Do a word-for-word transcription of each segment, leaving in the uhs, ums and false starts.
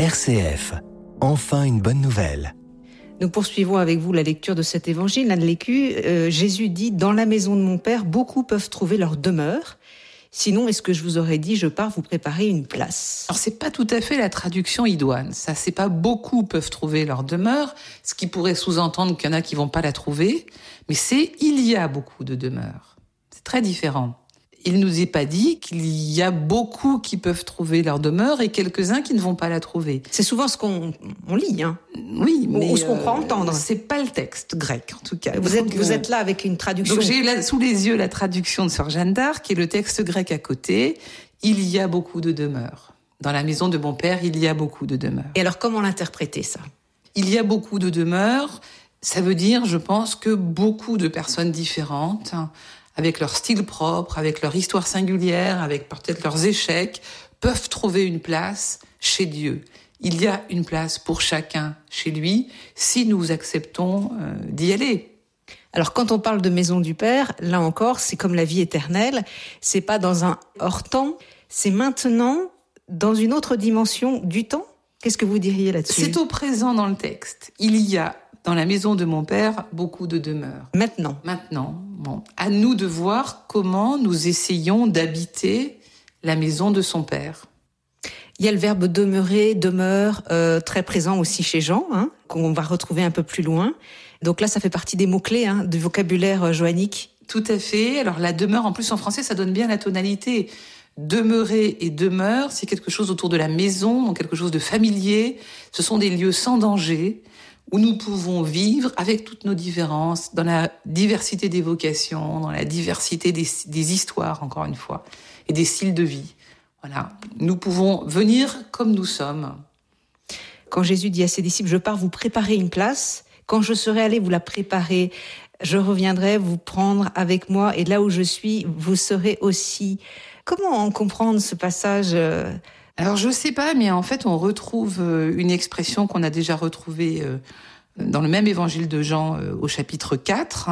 R C F, enfin une bonne nouvelle. Nous poursuivons avec vous la lecture de cet évangile. Anne Lécu, euh, Jésus dit « Dans la maison de mon Père, beaucoup peuvent trouver leur demeure. Sinon, est-ce que je vous aurais dit, je pars vous préparer une place ?» Alors, c'est pas tout à fait la traduction idoine. Ça, c'est pas beaucoup peuvent trouver leur demeure, ce qui pourrait sous-entendre qu'il y en a qui vont pas la trouver, mais c'est il y a beaucoup de demeures. C'est très différent. Il nous est pas dit qu'il y a beaucoup qui peuvent trouver leur demeure et quelques-uns qui ne vont pas la trouver. C'est souvent ce qu'on on lit, hein. Oui, mais ou ce qu'on croit entendre. C'est pas le texte grec, en tout cas. Vous êtes, vous êtes là avec une traduction. Donc j'ai là, sous les yeux la traduction de Sœur Jeanne d'Arc et le texte grec à côté. Il y a beaucoup de demeures. Dans la maison de mon Père, il y a beaucoup de demeures. Et alors, comment l'interpréter, ça ? Il y a beaucoup de demeures. Ça veut dire, je pense, que beaucoup de personnes différentes, avec leur style propre, avec leur histoire singulière, avec peut-être leurs échecs, peuvent trouver une place chez Dieu. Il y a une place pour chacun chez lui, si nous acceptons euh, d'y aller. Alors, quand on parle de maison du Père, là encore, c'est comme la vie éternelle. C'est pas dans un hors-temps, c'est maintenant dans une autre dimension du temps. Qu'est-ce que vous diriez là-dessus ? C'est au présent dans le texte. Il y a dans la maison de mon Père beaucoup de demeures. Maintenant. Maintenant. Bon. À nous de voir comment nous essayons d'habiter la maison de son Père. Il y a le verbe demeurer, demeure, euh, très présent aussi chez Jean, hein, qu'on va retrouver un peu plus loin. Donc là, ça fait partie des mots-clés hein, du vocabulaire euh, joannique. Tout à fait. Alors la demeure, en plus en français, ça donne bien la tonalité. Demeurer et demeure, c'est quelque chose autour de la maison, donc quelque chose de familier. Ce sont des lieux sans danger, où nous pouvons vivre avec toutes nos différences, dans la diversité des vocations, dans la diversité des, des histoires, encore une fois, et des styles de vie. Voilà. Nous pouvons venir comme nous sommes. Quand Jésus dit à ses disciples, je pars vous préparer une place, quand je serai allé vous la préparer, je reviendrai vous prendre avec moi, et là où je suis, vous serez aussi. Comment comprendre ce passage ? Alors je sais pas, mais en fait on retrouve une expression qu'on a déjà retrouvée dans le même évangile de Jean au chapitre quatre,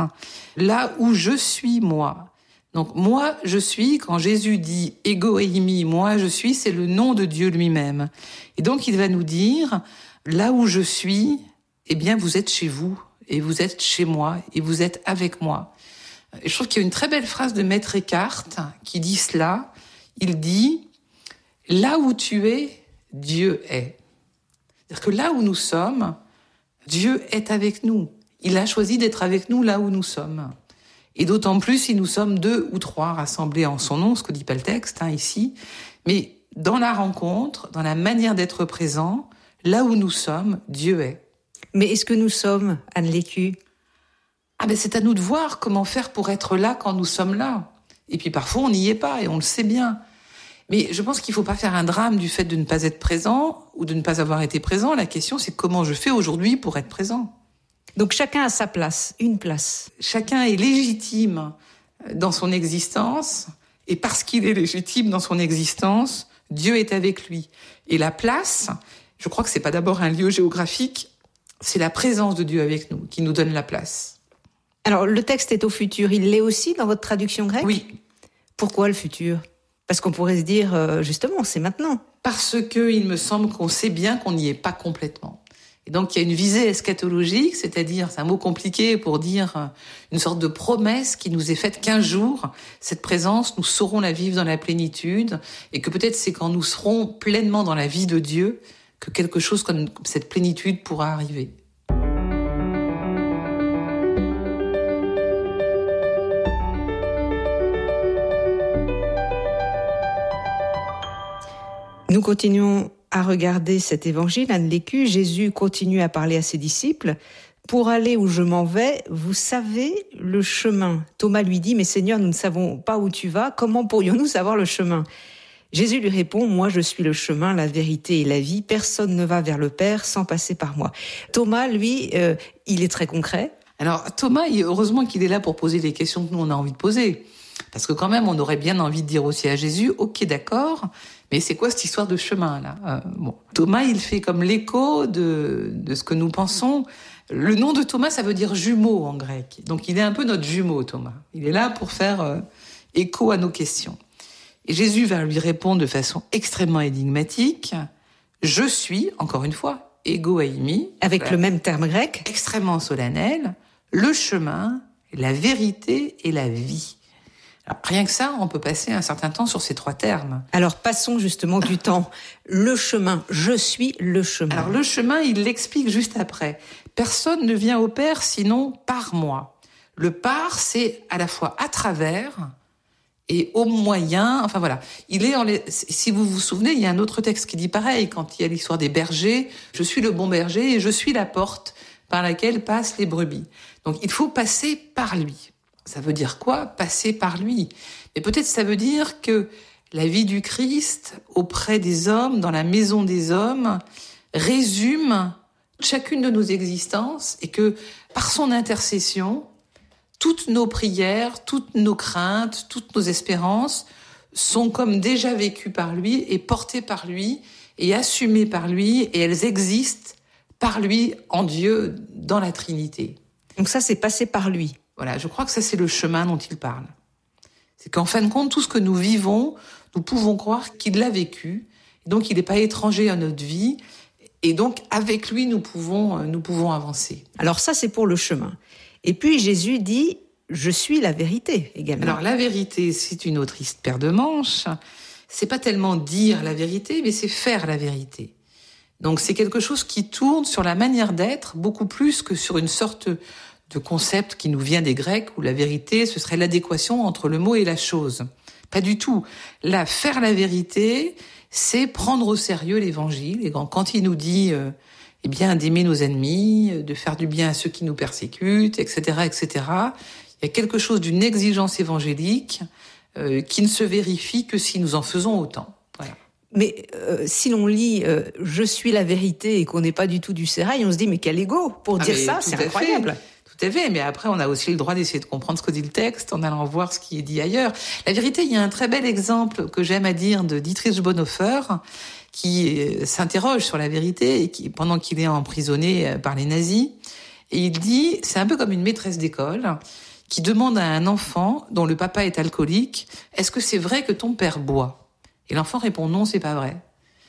là où je suis moi. Donc moi je suis, quand Jésus dit ego eimi, moi je suis, c'est le nom de Dieu lui-même. Et donc il va nous dire, là où je suis, eh bien vous êtes chez vous, et vous êtes chez moi, et vous êtes avec moi. Et je trouve qu'il y a une très belle phrase de Maître Eckhart qui dit cela. Il dit « Là où tu es, Dieu est ». C'est-à-dire que là où nous sommes, Dieu est avec nous. Il a choisi d'être avec nous là où nous sommes. Et d'autant plus si nous sommes deux ou trois rassemblés en son nom, ce que dit pas le texte hein, ici. Mais dans la rencontre, dans la manière d'être présent, là où nous sommes, Dieu est. Mais est-ce que nous sommes, Anne Lécu ? Ah ben c'est à nous de voir comment faire pour être là quand nous sommes là. Et puis parfois on n'y est pas et on le sait bien. Mais je pense qu'il ne faut pas faire un drame du fait de ne pas être présent ou de ne pas avoir été présent. La question c'est comment je fais aujourd'hui pour être présent. Donc chacun a sa place, une place. Chacun est légitime dans son existence et parce qu'il est légitime dans son existence, Dieu est avec lui. Et la place, je crois que c'est pas d'abord un lieu géographique, c'est la présence de Dieu avec nous qui nous donne la place. Alors, le texte est au futur. Il l'est aussi dans votre traduction grecque ? Oui. Pourquoi le futur ? Parce qu'on pourrait se dire, euh, justement, c'est maintenant. Parce que il me semble qu'on sait bien qu'on n'y est pas complètement. Et donc, il y a une visée eschatologique, c'est-à-dire, c'est un mot compliqué pour dire une sorte de promesse qui nous est faite qu'un jour, cette présence, nous saurons la vivre dans la plénitude, et que peut-être c'est quand nous serons pleinement dans la vie de Dieu que quelque chose comme cette plénitude pourra arriver. Nous continuons à regarder cet évangile, Anne Lécu. Jésus continue à parler à ses disciples. « Pour aller où je m'en vais, vous savez le chemin. » Thomas lui dit « Mais Seigneur, nous ne savons pas où tu vas. Comment pourrions-nous savoir le chemin ?» Jésus lui répond « Moi, je suis le chemin, la vérité et la vie. Personne ne va vers le Père sans passer par moi. » Thomas, lui, euh, il est très concret. Alors Thomas, heureusement qu'il est là pour poser les questions que nous, on a envie de poser. Parce que quand même, on aurait bien envie de dire aussi à Jésus, ok, d'accord, mais c'est quoi cette histoire de chemin, là euh, bon. Thomas, il fait comme l'écho de, de ce que nous pensons. Le nom de Thomas, ça veut dire jumeau en grec. Donc, il est un peu notre jumeau, Thomas. Il est là pour faire euh, écho à nos questions. Et Jésus va lui répondre de façon extrêmement énigmatique, « Je suis, encore une fois, ego eimi. Avec voilà, le même terme grec. Extrêmement solennel. Le chemin, la vérité et la vie. Alors, rien que ça, on peut passer un certain temps sur ces trois termes. Alors, passons justement du temps. Le chemin, je suis le chemin. Alors, le chemin, il l'explique juste après. Personne ne vient au Père sinon par moi. Le par, c'est à la fois à travers et au moyen. Enfin, voilà. Il est en les... Si vous vous souvenez, il y a un autre texte qui dit pareil, quand il y a l'histoire des bergers. Je suis le bon berger et je suis la porte par laquelle passent les brebis. Donc, il faut passer par lui. Ça veut dire quoi? Passer par lui. Mais peut-être ça veut dire que la vie du Christ auprès des hommes, dans la maison des hommes, résume chacune de nos existences et que par son intercession, toutes nos prières, toutes nos craintes, toutes nos espérances sont comme déjà vécues par lui et portées par lui et assumées par lui et elles existent par lui en Dieu dans la Trinité. Donc ça, c'est passer par lui. Voilà, je crois que ça, c'est le chemin dont il parle. C'est qu'en fin de compte, tout ce que nous vivons, nous pouvons croire qu'il l'a vécu. Donc, il n'est pas étranger à notre vie. Et donc, avec lui, nous pouvons, nous pouvons avancer. Alors ça, c'est pour le chemin. Et puis, Jésus dit, je suis la vérité également. Alors, la vérité, c'est une autre paire de manches. C'est pas tellement dire la vérité, mais c'est faire la vérité. Donc, c'est quelque chose qui tourne sur la manière d'être, beaucoup plus que sur une sorte de concept qui nous vient des Grecs, où la vérité, ce serait l'adéquation entre le mot et la chose. Pas du tout. Là, faire la vérité, c'est prendre au sérieux l'Évangile. Et quand il nous dit, euh, eh bien, d'aimer nos ennemis, de faire du bien à ceux qui nous persécutent, et cetera, et cetera, il y a quelque chose d'une exigence évangélique euh, qui ne se vérifie que si nous en faisons autant. Voilà. Mais euh, si l'on lit euh, « Je suis la vérité » et qu'on n'est pas du tout du sérail, on se dit « Mais quel ego !» Pour ah dire ça, c'est incroyable. Fait. Tout à fait, mais après, on a aussi le droit d'essayer de comprendre ce que dit le texte en allant voir ce qui est dit ailleurs. La vérité, il y a un très bel exemple que j'aime à dire de Dietrich Bonhoeffer, qui s'interroge sur la vérité et qui, pendant qu'il est emprisonné par les nazis, et il dit, c'est un peu comme une maîtresse d'école qui demande à un enfant dont le papa est alcoolique, est-ce que c'est vrai que ton père boit? Et l'enfant répond non, c'est pas vrai.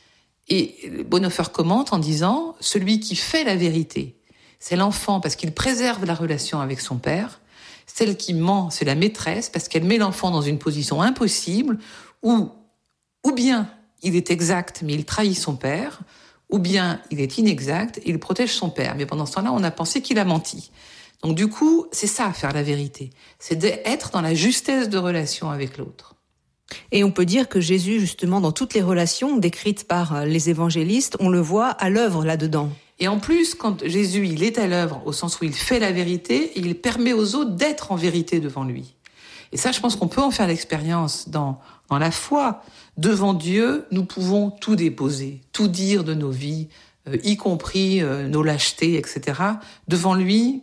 Et Bonhoeffer commente en disant, celui qui fait la vérité, c'est l'enfant parce qu'il préserve la relation avec son père. Celle qui ment, c'est la maîtresse parce qu'elle met l'enfant dans une position impossible où, ou bien il est exact mais il trahit son père, ou bien il est inexact et il protège son père. Mais pendant ce temps-là, on a pensé qu'il a menti. Donc du coup, c'est ça, faire la vérité. C'est d'être dans la justesse de relation avec l'autre. Et on peut dire que Jésus, justement, dans toutes les relations décrites par les évangélistes, on le voit à l'œuvre là-dedans. Et en plus, quand Jésus, il est à l'œuvre, au sens où il fait la vérité, il permet aux autres d'être en vérité devant lui. Et ça, je pense qu'on peut en faire l'expérience dans, dans la foi. Devant Dieu, nous pouvons tout déposer, tout dire de nos vies, euh, y compris euh, nos lâchetés, et cetera. Devant lui,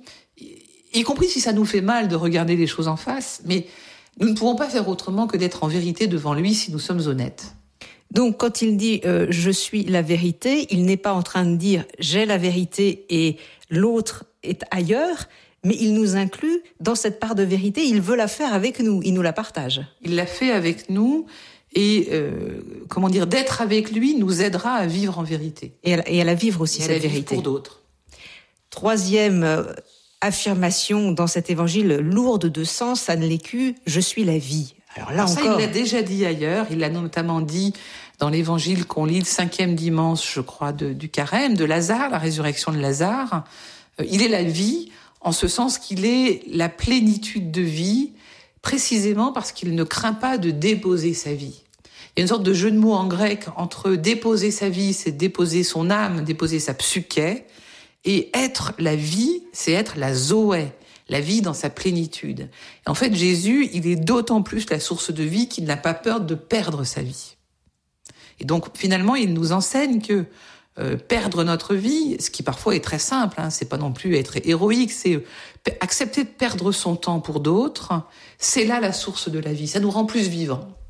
y compris si ça nous fait mal de regarder les choses en face, mais nous ne pouvons pas faire autrement que d'être en vérité devant lui si nous sommes honnêtes. Donc, quand il dit euh, « je suis la vérité », il n'est pas en train de dire « j'ai la vérité et l'autre est ailleurs », mais il nous inclut dans cette part de vérité, il veut la faire avec nous, il nous la partage. Il l'a fait avec nous et, euh, comment dire, d'être avec lui nous aidera à vivre en vérité. Et à, et à la vivre aussi, et cette à la vivre vérité. Pour d'autres. Troisième euh, affirmation dans cet évangile lourde de sens, Anne Lécu, « je suis la vie ». Alors là Alors ça, encore... il l'a déjà dit ailleurs. Il l'a notamment dit dans l'évangile qu'on lit le cinquième dimanche, je crois, de, du carême, de Lazare, la résurrection de Lazare. Euh, il est la vie, en ce sens qu'il est la plénitude de vie, précisément parce qu'il ne craint pas de déposer sa vie. Il y a une sorte de jeu de mots en grec entre déposer sa vie, c'est déposer son âme, déposer sa psyché, et être la vie, c'est être la zoé, la vie dans sa plénitude. Et en fait, Jésus, il est d'autant plus la source de vie qu'il n'a pas peur de perdre sa vie. Et donc, finalement, il nous enseigne que euh, perdre notre vie, ce qui parfois est très simple, hein, c'est pas non plus être héroïque, c'est euh, accepter de perdre son temps pour d'autres, c'est là la source de la vie. Ça nous rend plus vivants.